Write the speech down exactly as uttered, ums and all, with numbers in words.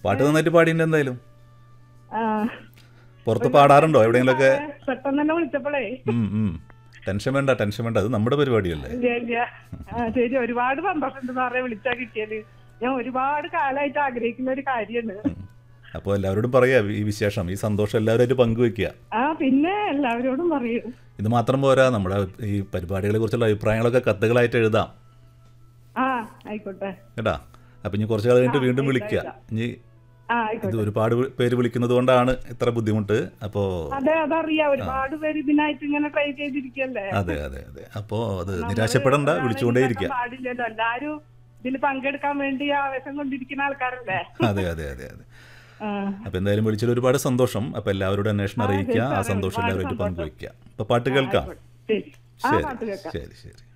പാട്ട് നന്നായിട്ട് പാടിയിട്ടുണ്ട് എന്തായാലും. ആ പുറത്ത് പാടാറുണ്ടോ എവിടെയെങ്കിലുമൊക്കെ? പെട്ടെന്ന് തന്നെ വിളിച്ചപ്പോഴേ ഉം, ഉം. ടെൻഷൻ വേണ്ട ടെൻഷൻ വേണ്ട, അത് നമ്മുടെ പരിപാടിയല്ലേ. ഇല്ല ഇല്ല ആ ശരി, ഒരുപാട് സന്തോഷമുണ്ട് സാറേ വിളിച്ചാ കിട്ടിയത്. ഞാൻ ഒരുപാട് കാലമായിട്ട് ആഗ്രഹിക്കുന്ന ഒരു കാര്യമാണ്. അപ്പോൾ എല്ലാവരോടും പറയാ ഈ വിശേഷം, ഈ സന്തോഷം എല്ലാവരുമായിട്ട് പങ്കുവെക്കുക. ആ പിന്നെ എല്ലാവരോടും പറയൂ. ഇത് മാത്രം പോരാ, നമ്മുടെ ഈ പരിപാടികളെ കുറിച്ചുള്ള അഭിപ്രായങ്ങളൊക്കെ കത്തുകളായിട്ട് എഴുതാം ആ ആയിക്കോട്ടെ കേട്ടാ. അപ്പം ഇനി കുറച്ച് കാലം കഴിഞ്ഞിട്ട് വീണ്ടും വിളിക്കുക. ഇനി ആ ഇത് ആയിക്കോട്ടെ. ഒരുപാട് പേര് വിളിക്കുന്നത് കൊണ്ടാണ് ഇത്ര ബുദ്ധിമുട്ട്. അപ്പോൾ അതെ അതറിയാം, ഒരുപാട് പേര് ഇതിനായിട്ട് ഇങ്ങനെ ട്രൈ ചെയ്തിരിക്കല്ലേ. അതെ അതെ അതെ അപ്പോൾ അത് നിരാശപ്പെടണ്ട, വിളിച്ചുകൊണ്ടേയിരിക്കുക. പാടില്ലല്ലോ, എല്ലാരും ഇതിൽ പങ്കെടുക്കാൻ വേണ്ടി ആവേശം കൊണ്ടിരിക്കുന്ന ആൾക്കാരല്ലേ. അതെ അതെ അതെ അതെ ആ അപ്പോൾ എന്തായാലും വിളിച്ചതിൽ ഒരുപാട് സന്തോഷം. അപ്പോൾ എല്ലാവരോടും അന്വേഷണം അറിയിക്കുക, ആ സന്തോഷം എല്ലാവരുമായിട്ട് പങ്കുവയ്ക്കുക. അപ്പോൾ പാട്ട് കേൾക്കാം. ശരി. ആ ശരി പാട്ട് കേൾക്കാം. ശരി ശരി